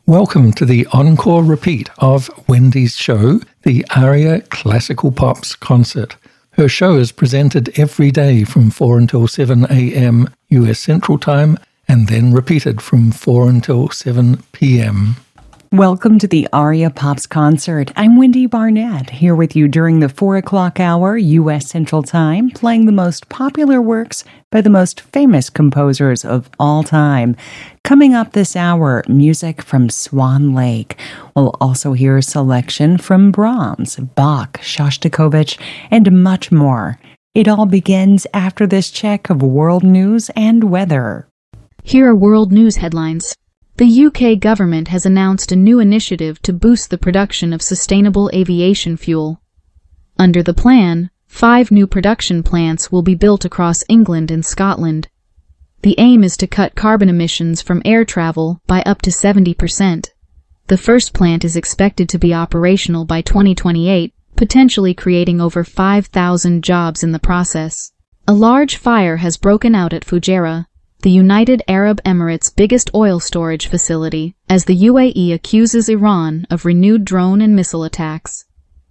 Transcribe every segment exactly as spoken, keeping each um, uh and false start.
Welcome to the encore repeat of Wendy's show, the Aria Classical Pops Concert. Her show is presented every day from four until seven a.m. U S Central Time and then repeated from four until seven p.m. Welcome to the Aria Pops Concert. I'm Wendy Barnett, here with you during the four o'clock hour U S Central Time, playing the most popular works by the most famous composers of all time. Coming up this hour, music from Swan Lake. We'll also hear a selection from Brahms, Bach, Shostakovich, and much more. It all begins after this check of world news and weather. Here are world news headlines. The U K government has announced a new initiative to boost the production of sustainable aviation fuel. Under the plan, five new production plants will be built across England and Scotland. The aim is to cut carbon emissions from air travel by up to seventy percent. The first plant is expected to be operational by twenty twenty-eight, potentially creating over five thousand jobs in the process. A large fire has broken out at Fujairah, the United Arab Emirates' biggest oil storage facility, as the U A E accuses Iran of renewed drone and missile attacks.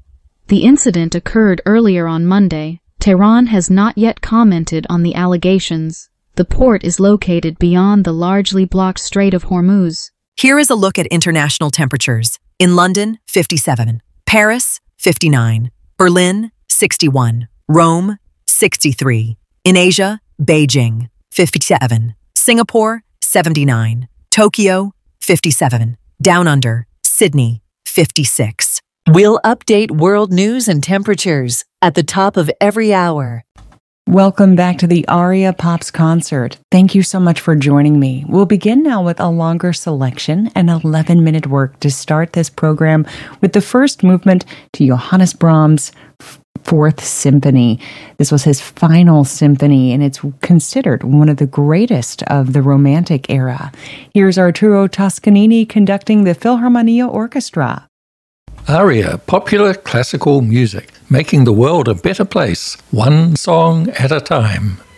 The incident occurred earlier on Monday. Tehran has not yet commented on the allegations. The port is located beyond the largely blocked Strait of Hormuz. Here is a look at international temperatures. In London, fifty-seven. Paris, fifty-nine. Berlin, sixty-one. Rome, sixty-three. In Asia, Beijing, fifty-seven. Singapore, seventy-nine. Tokyo, fifty-seven. Down Under, Sydney, fifty-six. We'll update world news and temperatures at the top of every hour. Welcome back to the Aria Pops Concert. Thank you so much for joining me. We'll begin now with a longer selection, an eleven-minute work to start this program with the first movement to Johannes Brahms' Fourth Symphony. This was his final symphony, and it's considered one of the greatest of the Romantic era. Here's Arturo Toscanini conducting the Philharmonia Orchestra. Aria, popular classical music, making the world a better place, one song at a time.